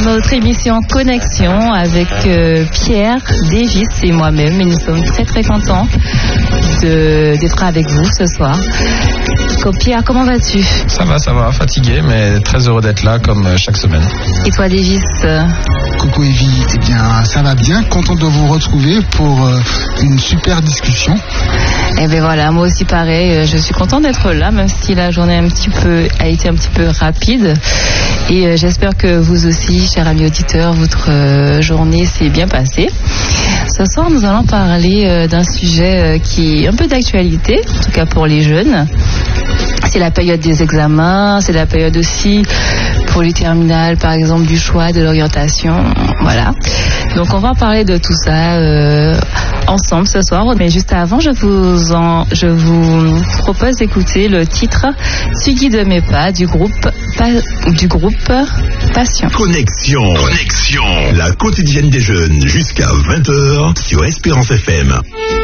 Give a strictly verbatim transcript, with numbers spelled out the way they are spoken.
notre émission Connexion avec euh, Pierre, Davis et moi-même. Et nous sommes très très contents de, d'être avec vous ce soir. Pierre, comment vas-tu? Ça va, ça va, fatigué, mais très heureux d'être là comme chaque semaine. Et toi, Davis? Coucou Evie, eh bien ça va bien, content de vous retrouver pour euh, une super discussion. Eh bien voilà, moi aussi pareil, je suis contente d'être là, même si la journée un petit peu, a été un petit peu rapide. Et euh, j'espère que vous aussi, chers amis auditeurs, votre euh, journée s'est bien passée. Ce soir, nous allons parler euh, d'un sujet euh, qui est un peu d'actualité, en tout cas pour les jeunes. C'est la période des examens, c'est la période aussi pour les terminales, par exemple, du choix, de l'orientation. Voilà. Donc, on va parler de tout ça euh, ensemble ce soir. Mais juste avant, je vous, en, je vous propose d'écouter le titre « Suivi de mes pas » du groupe, pa, du groupe Passion. Connexion. Connexion. La quotidienne des jeunes jusqu'à vingt heures sur Espérance F M.